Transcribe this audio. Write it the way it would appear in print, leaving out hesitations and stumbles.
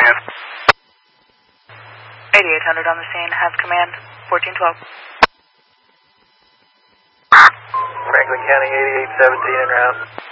command. 8800 on the scene. Have command. 1412. Franklin County 8817 en route.